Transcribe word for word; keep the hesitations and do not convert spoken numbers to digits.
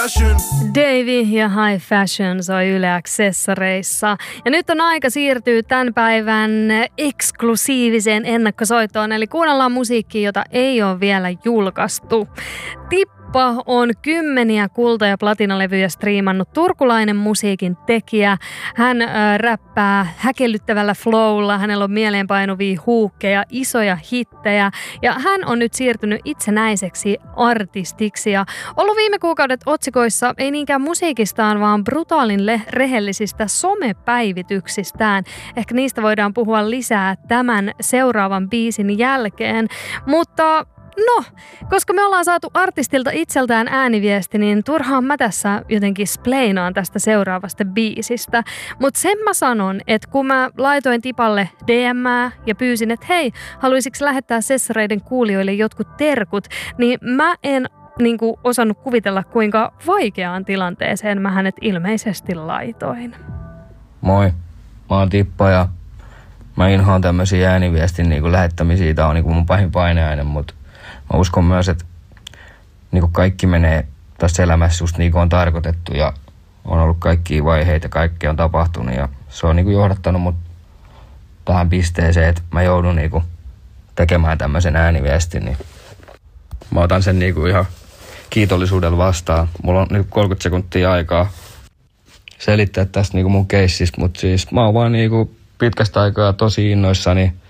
Davy ja High Fashion soi Yle Accessareissa. Ja nyt on aika siirtyä tämän päivän eksklusiiviseen ennakkosoittoon, eli kuunnellaan musiikkia, jota ei ole vielä julkaistu. Tippa on kymmeniä kulta- ja platinalevyjä striimannut turkulainen musiikin tekijä. Hän äh, räppää häkellyttävällä flowlla, hänellä on mieleenpainuvia huukkeja, isoja hittejä ja hän on nyt siirtynyt itsenäiseksi artistiksi ja ollut viime kuukaudet otsikoissa ei niinkään musiikistaan, vaan brutaalin le- rehellisistä somepäivityksistään. Ehkä niistä voidaan puhua lisää tämän seuraavan biisin jälkeen, mutta no, koska me ollaan saatu artistilta itseltään ääniviesti, niin turhaan mä tässä jotenkin spleinaan tästä seuraavasta biisistä. Mutta sen mä sanon, että kun mä laitoin Tipalle D M:ää ja pyysin, että hei, haluaisitko lähettää Sessareiden kuulijoille jotkut terkut, niin mä en niin kuin osannut kuvitella, kuinka vaikeaan tilanteeseen mä hänet ilmeisesti laitoin. Moi, mä oon Tippa ja mä inhoan tämmöisiä ääniviestin niin kuin lähettämisiä. Tää on niin kuin mun pahin paineaine, mutta mä uskon myös, että niin kuin kaikki menee tässä elämässä just niin kuin on tarkoitettu ja on ollut kaikkia vaiheita, kaikkea on tapahtunut ja se on niin kuin johdattanut mut tähän pisteeseen, että mä joudun niin kuin tekemään tämmöisen ääniviestin. Niin mä otan sen niin kuin ihan kiitollisuudella vastaan. Mulla on nyt kolmekymmentä sekuntia aikaa selittää tästä niin kuin mun keissistä, mutta siis mä oon vaan niin kuin pitkästä aikaa tosi innoissani